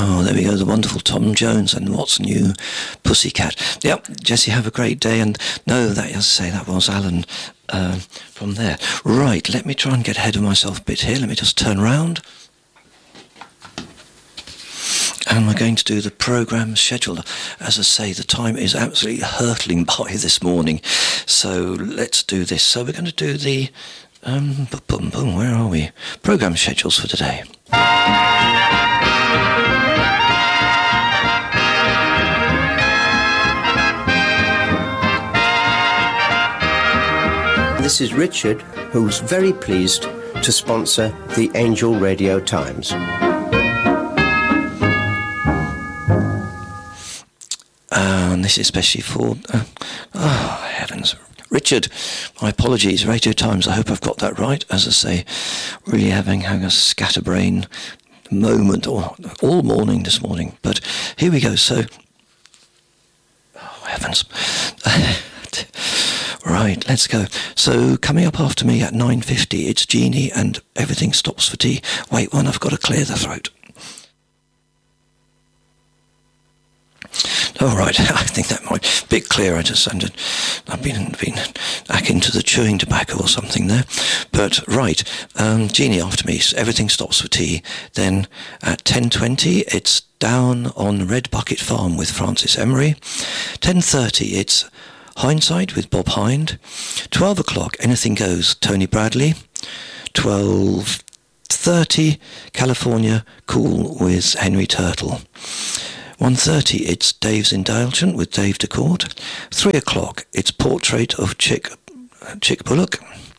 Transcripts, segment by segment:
Oh, there we go, the wonderful Tom Jones and What's New, Pussycat. Yep, Jesse, have a great day. And no, that, as I say, that was Alan from there. Right, let me try and get ahead of myself a bit here. Let me just turn round. And we're going to do the programme schedule. As I say, the time is absolutely hurtling by this morning. So let's do this. So we're going to do the... where are we? Programme schedules for today. This is Richard, who's very pleased to sponsor the Angel Radio Times. And this is especially for... oh, heavens. Richard, my apologies, Radio Times, I hope I've got that right. As I say, really having a scatterbrain moment all morning this morning. But here we go, so... oh, heavens. Right, let's go. So, coming up after me at 9:50, it's Jeannie and Everything Stops for Tea. Wait one, I've got to clear the throat. All right, I think that might be a bit clearer. I've been back into the chewing tobacco or something there. But right, Jeannie after me, Everything Stops for Tea. Then at 10:20, it's Down on Red Bucket Farm with Francis Emery. 10:30, it's Hindsight with Bob Hind. 12 o'clock, Anything Goes, Tony Bradley. 12:30, California Cool with Henry Turtle. 1:30, it's Dave's Indulgent with Dave DeCourt. 3 o'clock, it's Portrait of Chick Bullock.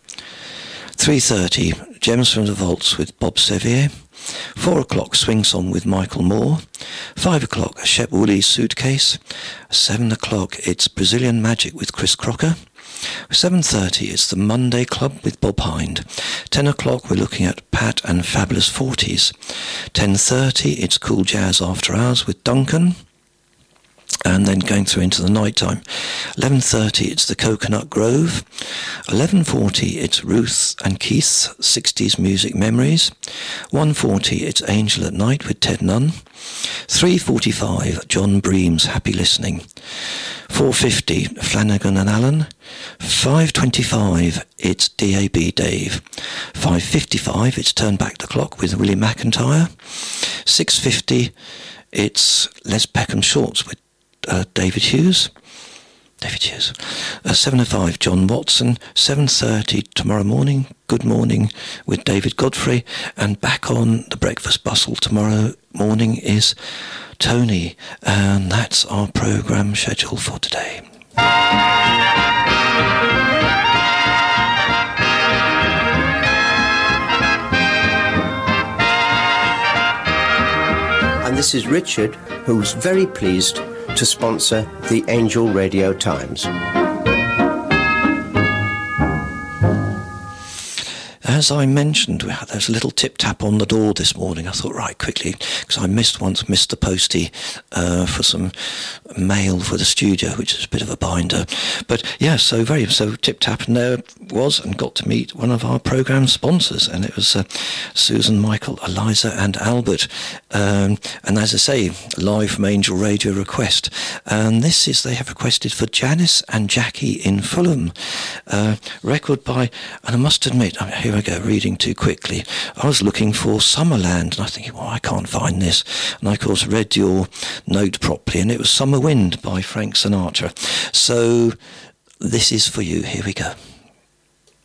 3:30, Gems from the Vaults with Bob Sevier. 4 o'clock, Swing Song with Michael Moore. 5 o'clock, Shep Woolley's Suitcase. 7 o'clock, it's Brazilian Magic with Chris Crocker. 7:30, it's the Monday Club with Bob Hind. 10 o'clock, we're looking at Pat and Fabulous 40s. 10:30, it's Cool Jazz After Hours with Duncan. And then going through into the night time. 11:30, it's the Coconut Grove. 11:40, it's Ruth and Keith's 60s Music Memories. 1:40, it's Angel at Night with Ted Nunn. 3:45, John Bream's Happy Listening. 4:50, Flanagan and Allen. 5:25, it's DAB Dave. 5:55, it's Turn Back the Clock with Willie McIntyre. 6:50, it's Les Peckham Shorts with David Hughes. 7:05, John Watson. 7:30 tomorrow morning, Good Morning with David Godfrey. And back on the Breakfast Bustle tomorrow morning is Tony. And that's our programme schedule for today. And this is Richard, who's very pleased to sponsor the Angel Radio Times. As I mentioned, there's a little tip-tap on the door this morning. I thought, right, quickly, because I missed the postie for some mail for the studio, which is a bit of a binder. But yeah, so tip-tap, and there was, and got to meet one of our programme sponsors, and it was Susan, Michael, Eliza and Albert. And as I say, live from Angel Radio request. And they have requested for Janice and Jackie in Fulham. Record by, and I must admit, here I go, reading too quickly. I was looking for Summerland, and I think, well, I can't find this. And I, of course, read your note properly, and it was Summer Wind by Frank Sinatra. So this is for you. Here we go.